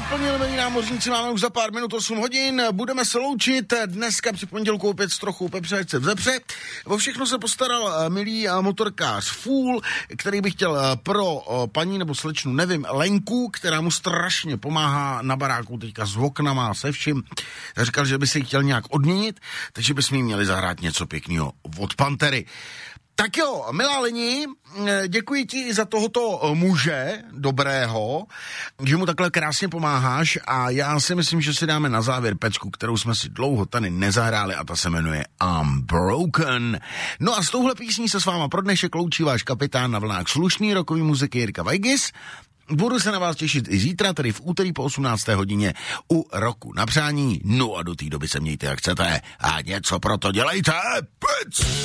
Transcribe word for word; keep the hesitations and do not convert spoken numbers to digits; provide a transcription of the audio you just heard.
naplnili milí námořníci, máme už za pár minut osm hodin, budeme se loučit dneska při pondělku opět s trochou pepřajce v zepře. O všechno se postaral milý motorkář Fůl, který by chtěl pro paní nebo slečnu, nevím, Lenku, která mu strašně pomáhá na baráku teďka s oknama se vším. Říkal, že by si chtěl nějak odměnit, takže bychom jí měli zahrát něco pěkného od Pantery. Tak jo, milá Leni, děkuji ti i za tohoto muže dobrého, že mu takhle krásně pomáháš a já si myslím, že si dáme na závěr pecku, kterou jsme si dlouho tady nezahráli a ta se jmenuje Unbroken. No a s touhle písní se s váma pro dnešek loučí váš kapitán na vlnách slušný rokový muziky Jirka Vajgis. Budu se na vás těšit i zítra, tedy v úterý po osmnácté hodině u Roku na přání. No a do té doby se mějte jak chcete a něco pro to dělejte. Pec!